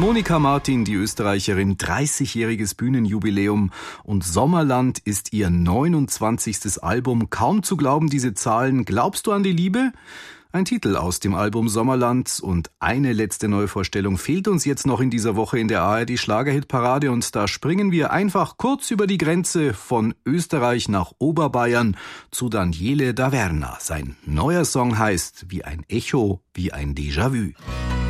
Monika Martin, die Österreicherin, 30-jähriges Bühnenjubiläum und Sommerland ist ihr 29. Album. Kaum zu glauben, diese Zahlen. Glaubst du an die Liebe? Ein Titel aus dem Album Sommerland und eine letzte Neuvorstellung fehlt uns jetzt noch in dieser Woche in der ARD Schlagerhitparade und da springen wir einfach kurz über die Grenze von Österreich nach Oberbayern zu Daniele Daverna. Sein neuer Song heißt Wie ein Echo, wie ein Déjà-vu.